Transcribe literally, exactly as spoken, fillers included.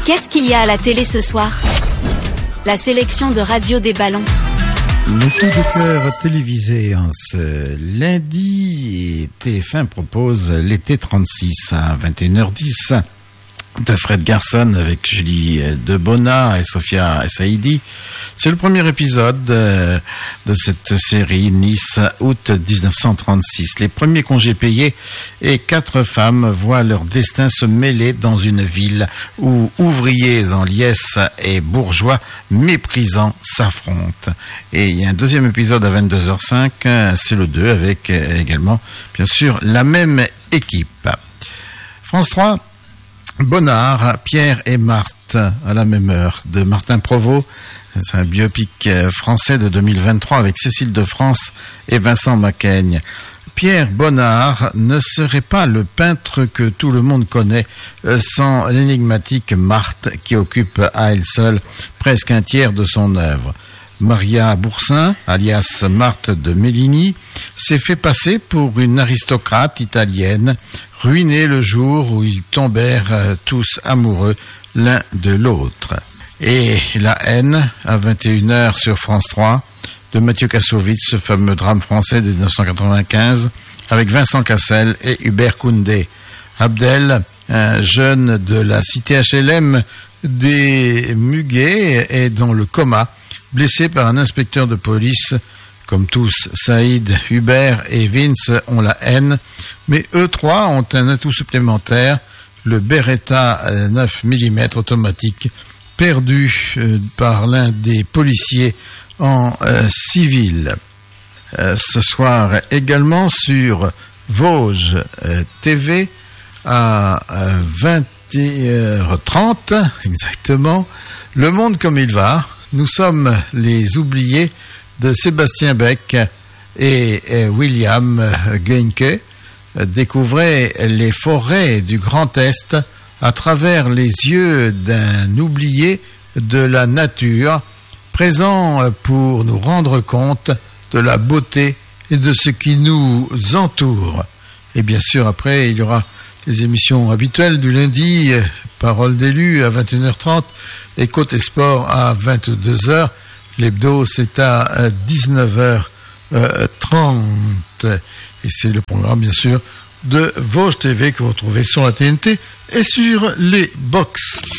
Qu'est-ce qu'il y a à la télé ce soir? La sélection de Radio des Ballons. Le coup de cœur télévisé en ce lundi, T F un propose l'été trente-six à vingt et une heures dix de Fred Garson avec Julie Debona et Sophia Saïdi. C'est le premier épisode de cette série Nice, août dix-neuf cent trente-six. Les premiers congés payés et quatre femmes voient leur destin se mêler dans une ville où ouvriers en liesse et bourgeois méprisants s'affrontent. Et il y a un deuxième épisode à vingt-deux heures cinq, c'est le deux, avec également, bien sûr, la même équipe. France trois, Bonnard, Pierre et Marthe, à la même heure, de Martin Provost. C'est un biopic français de deux mille vingt-trois avec Cécile de France et Vincent Macaigne. Pierre Bonnard ne serait pas le peintre que tout le monde connaît sans l'énigmatique Marthe qui occupe à elle seule presque un tiers de son œuvre. Maria Boursin, alias Marthe de Méligny, s'est fait passer pour une aristocrate italienne, ruinée le jour où ils tombèrent tous amoureux l'un de l'autre. Et La haine, à vingt et une heures sur France trois, de Mathieu Kassovitz, ce fameux drame français de dix-neuf cent quatre-vingt-quinze, avec Vincent Cassel et Hubert Koundé. Abdel, un jeune de la cité H L M des Muguets, est dans le coma, blessé par un inspecteur de police. Comme tous, Saïd, Hubert et Vince ont la haine, mais eux trois ont un atout supplémentaire, le Beretta neuf millimètres automatique, perdu euh, par l'un des policiers en euh, civil. Euh, ce soir également sur Vosges euh, T V à euh, vingt heures trente exactement, Le Monde comme il va. Nous sommes les oubliés de Sébastien Beck et, et William Geinke. Découvrez les forêts du Grand Est à travers les yeux d'un oublié de la nature, présent pour nous rendre compte de la beauté et de ce qui nous entoure. Et bien sûr, après, il y aura les émissions habituelles du lundi, Parole d'élu à vingt et une heures trente et Côté Sport à vingt-deux heures. L'hebdo, c'est à dix-neuf heures trente. Et c'est le programme, bien sûr, de Vosges T V que vous retrouvez sur la T N T et sur les box.